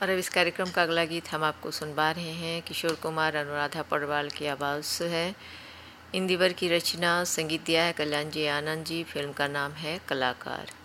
और अब इस कार्यक्रम का अगला गीत हम आपको सुनवा रहे हैं। किशोर कुमार अनुराधा पौडवाल की आवाज़ है। इंदिवर की रचना, संगीत दिया है कल्याण जी आनंद जी। फिल्म का नाम है कलाकार।